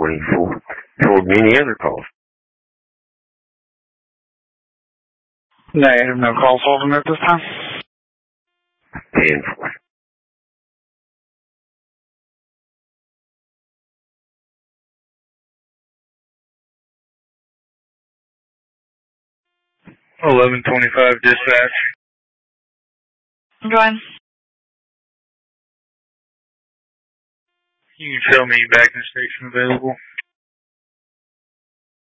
forward me any other calls. Negative, no calls holding at this time. 10-4. $11:25 dispatch. Join. You can show me back in the station available.